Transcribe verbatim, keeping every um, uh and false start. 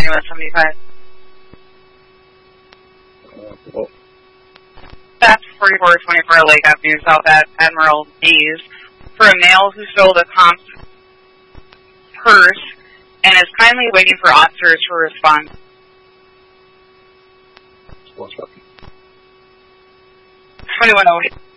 ninety-one seventy-five. Uh, well, That's forty-four twenty-four Lake Avenue, South at Admiral D's, for a male who stole the comp's purse and is kindly waiting for officers to respond. what's up? twenty-one oh eight.